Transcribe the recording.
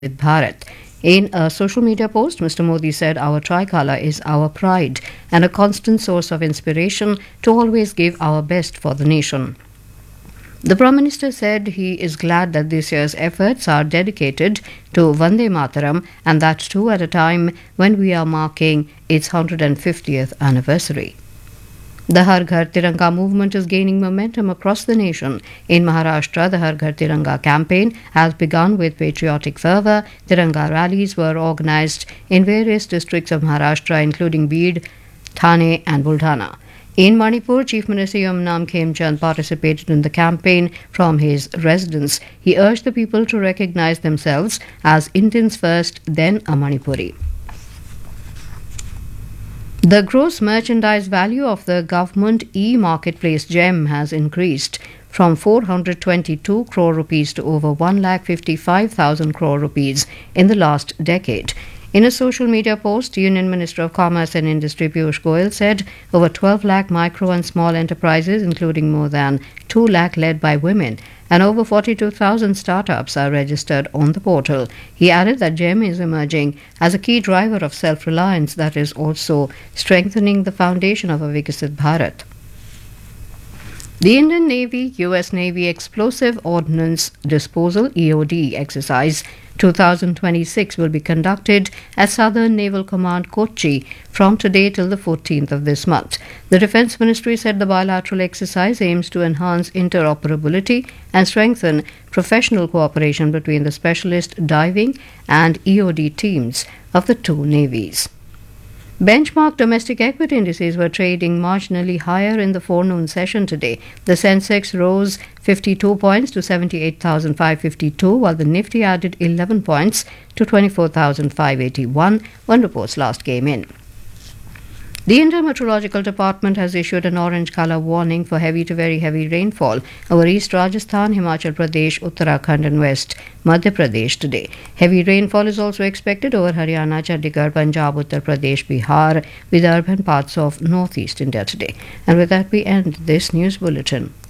Viksit Bharat. In a social media post, Mr. Modi said, "Our tricolour is our pride and a constant source of inspiration to always give our best for the nation." The Prime Minister said he is glad that this year's efforts are dedicated to Vande Mataram, and that too at a time when we are marking its 150th anniversary. The Har Ghar Tiranga movement is gaining momentum across the nation. In Maharashtra, the Har Ghar Tiranga campaign has begun with patriotic fervour. Tiranga rallies were organised in various districts of Maharashtra, including Beed, Thane and Buldhana. In Manipur, Chief Minister Yamnam Khemchand participated in the campaign from his residence. He urged the people to recognize themselves as Indians first, then a Manipuri. The gross merchandise value of the government e-marketplace GEM has increased from 422 crore rupees to over 1,55,000 crore rupees in the last decade. In a social media post, Union Minister of Commerce and Industry Piyush Goyal said over 12 lakh micro and small enterprises, including more than 2 lakh led by women, and over 42,000 startups are registered on the portal. He added that GEM is emerging as a key driver of self-reliance that is also strengthening the foundation of a Viksit Bharat. The Indian Navy US Navy Explosive Ordnance Disposal EOD exercise 2026 will be conducted at Southern Naval Command Kochi from today till the 14th of this month. The Defence Ministry said the bilateral exercise aims to enhance interoperability and strengthen professional cooperation between the specialist diving and EOD teams of the two navies. Benchmark domestic equity indices were trading marginally higher in the forenoon session today. The Sensex rose 52 points to 78,552, while the Nifty added 11 points to 24,581 when reports last came in. The Indian Meteorological Department has issued an orange colour warning for heavy to very heavy rainfall over East Rajasthan, Himachal Pradesh, Uttarakhand and West Madhya Pradesh today. Heavy rainfall is also expected over Haryana, Chandigarh, Punjab, Uttar Pradesh, Bihar, Vidarbha and parts of northeast India today. And with that we end this news bulletin.